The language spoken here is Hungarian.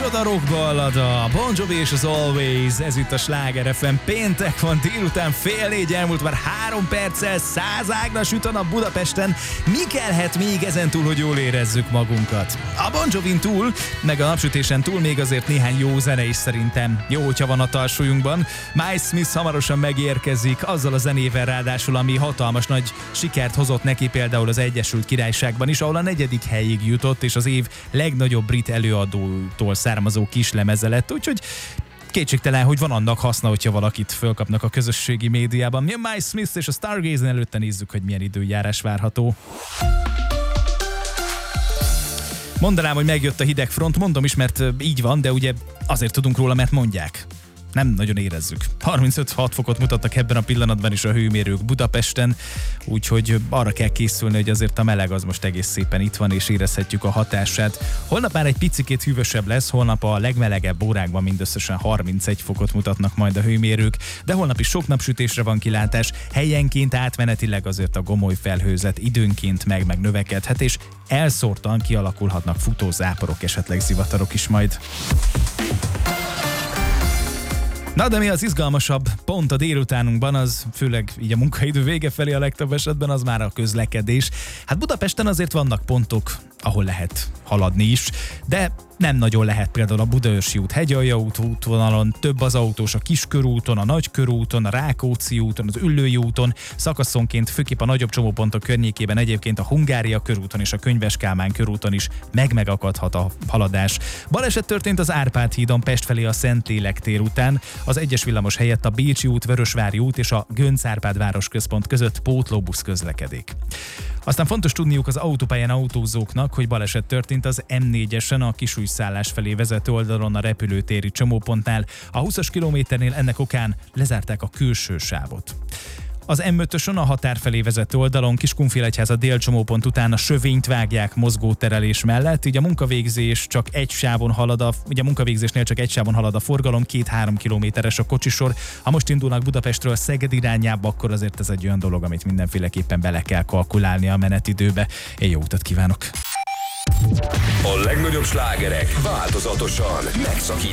Micsoda rockballada, a Bon Jovi és az Always, ez itt a Sláger FM. Péntek van, délután 3:30, elmúlt már 3 perccel, 100 ágra süt a nap Budapesten. Mi kellhet még ezen túl, hogy jól érezzük magunkat? A Bon Jovin túl, meg a napsütésen túl még azért néhány jó zene is szerintem jó, hogyha van a talsúlyunkban. Miles Smith hamarosan megérkezik, azzal a zenével ráadásul, ami hatalmas nagy sikert hozott neki például az Egyesült Királyságban is, ahol a 4. helyig jutott, és az év legnagyobb brit előadótól származó kislemeze lett, úgyhogy kétségtelen, hogy van annak haszna, hogyha valakit fölkapnak a közösségi médiában. Mi a Miles Smith és a Stargaze-en előtte nézzük, hogy milyen időjárás várható. Mondanám, hogy megjött a hideg front, mondom is, mert így van, de ugye azért tudunk róla, mert mondják. Nem nagyon érezzük. 35-6 fokot mutattak ebben a pillanatban is a hőmérők Budapesten, úgyhogy arra kell készülni, hogy azért a meleg az most egész szépen itt van, és érezhetjük a hatását. Holnap már egy picikét hűvösebb lesz, holnap a legmelegebb órákban mindösszesen 31 fokot mutatnak majd a hőmérők, de holnap is sok napsütésre van kilátás, helyenként átmenetileg azért a gomoly felhőzet időnként meg növekedhet, és elszórtan kialakulhatnak futózáporok, esetleg zivatarok is majd. Na de mi az izgalmasabb pont a délutánunkban, az főleg így a munkaidő vége felé a legtöbb esetben, az már a közlekedés. Hát Budapesten azért vannak pontok, ahol lehet haladni is, de nem nagyon lehet például a Budaörsi út, Hegyalja útvonalon, több az autós a Kiskörúton, a Nagykörúton, a Rákóczi úton, az Üllői úton, szakaszonként főképp a nagyobb csomópontok környékében, egyébként a Hungária körúton és a Könyves Kálmán körúton is megakadhat a haladás. Baleset történt az Árpád hídon Pest felé a Szentlélek tér után, az egyes villamos helyett a Bécsi út, Vörösvári út és a Göncz-Árpád városközpont között pótlóbusz közlekedik. Aztán fontos tudniuk az autópályán autózóknak, hogy baleset történt az M4-esen a Kisújszállás felé vezető oldalon a repülőtéri csomópontnál. A 20-as kilométernél ennek okán lezárták a külső sávot. Az M5-ösön a határ felé vezető oldalon Kiskunfélegyháza délcsomópont után a sövényt vágják mozgóterelés mellett, így a munkavégzésnél csak egy sávon halad a forgalom, 2-3 kilométeres a kocsisor. Ha most indulnak Budapestről Szeged irányába, akkor azért ez egy olyan dolog, amit mindenféleképpen bele kell kalkulálni a menetidőbe. Én jó utat kívánok! A legnagyobb slágerek változatosan megszakítják